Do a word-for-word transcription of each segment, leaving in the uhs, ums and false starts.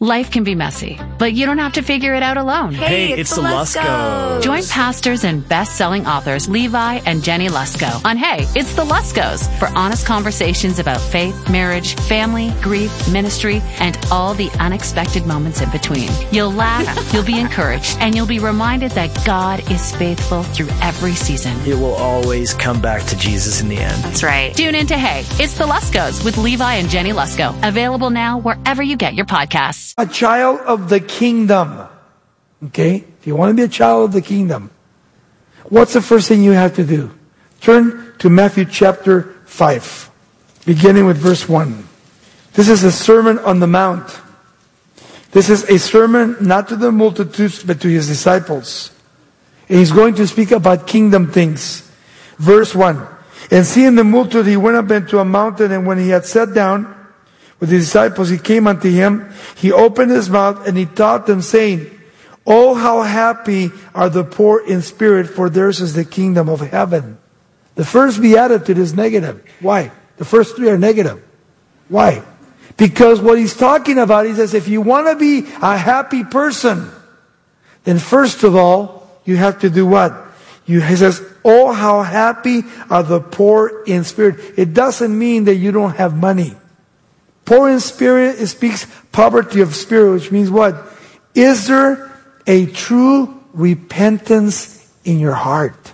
Life can be messy, but you don't have to figure it out alone. Hey, Hey, it's, it's the the Luskos. Join pastors and best-selling authors Levi and Jenny Lusko on Hey, It's the Luskos for honest conversations about faith, marriage, family, grief, ministry, and all the unexpected moments in between. You'll laugh, you'll be encouraged, and you'll be reminded that God is faithful through every season. It will always come back to Jesus in the end. That's right. Tune in to Hey, It's the Luskos with Levi and Jenny Lusko. Available now wherever you get your podcasts. A child of the kingdom. Okay? If you want to be a child of the kingdom, what's the first thing you have to do? Turn to Matthew chapter five, beginning with verse one. This is a Sermon on the Mount. This is a sermon not to the multitudes, but to his disciples. And he's going to speak about kingdom things. Verse one. And seeing the multitude, he went up into a mountain, and when he had sat down with his disciples, he came unto him. He opened his mouth, and he taught them, saying, Oh, how happy are the poor in spirit, for theirs is the kingdom of heaven. The first beatitude is negative. Why? The first three are negative. Why? Because what he's talking about, he says, if you want to be a happy person, then first of all, you have to do what? You, he says, oh, how happy are the poor in spirit. It doesn't mean that you don't have money. Poor in spirit, it speaks poverty of spirit, which means what? Is there a true repentance in your heart?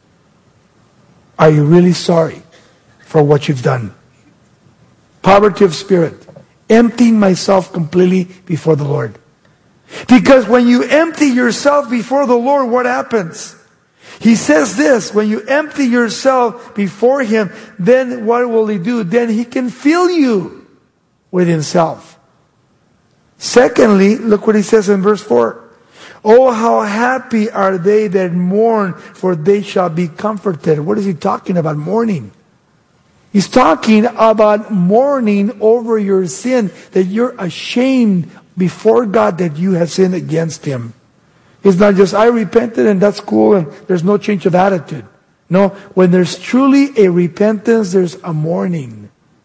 Are you really sorry for what you've done? Poverty of spirit. Emptying myself completely before the Lord. Because when you empty yourself before the Lord, what happens? He says this, when you empty yourself before Him, then what will He do? Then He can fill you with Himself. Secondly, look what He says in verse four. Oh, how happy are they that mourn, for they shall be comforted. What is He talking about? Mourning. He's talking about mourning over your sin, that you're ashamed before God that you have sinned against Him. It's not just, I repented and that's cool and there's no change of attitude. No, when there's truly a repentance, there's a mourning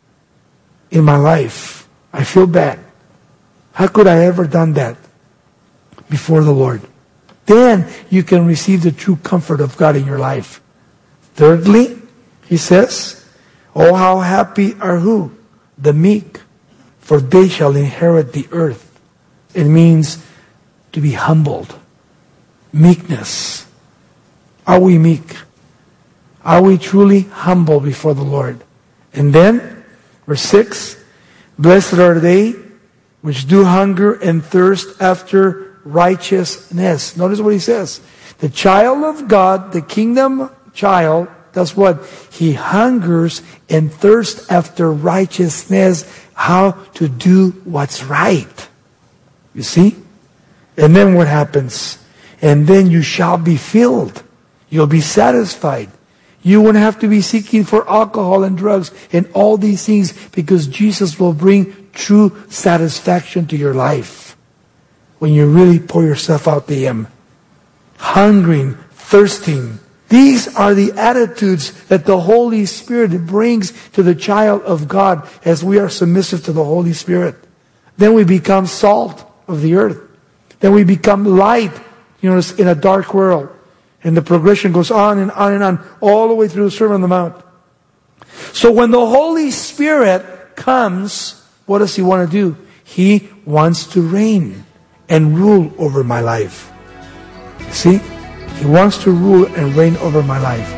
in my life. I feel bad. How could I ever done that before the Lord? Then you can receive the true comfort of God in your life. Thirdly, He says, oh, how happy are who? The meek, for they shall inherit the earth. It means to be humbled. Meekness. Are we meek? Are we truly humble before the Lord? And then, verse six, blessed are they which do hunger and thirst after righteousness. Notice what he says. The child of God, the kingdom child, that's what? He hungers and thirsts after righteousness, how to do what's right. You see? And then what happens? And then you shall be filled. You'll be satisfied. You won't have to be seeking for alcohol and drugs and all these things, because Jesus will bring true satisfaction to your life when you really pour yourself out to Him. Hungering, thirsting. These are the attitudes that the Holy Spirit brings to the child of God as we are submissive to the Holy Spirit. Then we become salt of the earth. Then we become light, you know, in a dark world. And the progression goes on and on and on, all the way through the Sermon on the Mount. So when the Holy Spirit comes, what does He want to do? He wants to reign and rule over my life. You see? He wants to rule and reign over my life.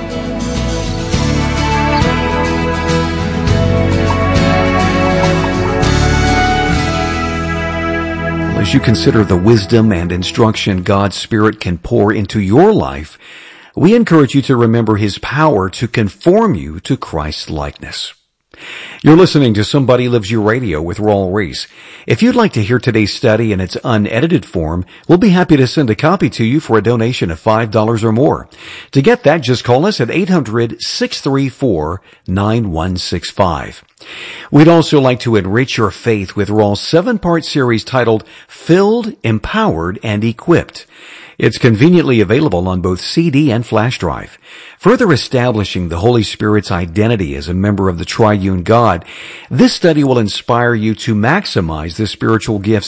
As you consider the wisdom and instruction God's Spirit can pour into your life, we encourage you to remember His power to conform you to Christ's likeness. You're listening to Somebody Loves You Radio with Raul Ries. If you'd like to hear today's study in its unedited form, we'll be happy to send a copy to you for a donation of five dollars or more. To get that, just call us at eight hundred, six three four, nine one six five. We'd also like to enrich your faith with Raul's seven-part series titled Filled, Empowered, and Equipped. It's conveniently available on both C D and flash drive. Further establishing the Holy Spirit's identity as a member of the triune God, this study will inspire you to maximize the spiritual gifts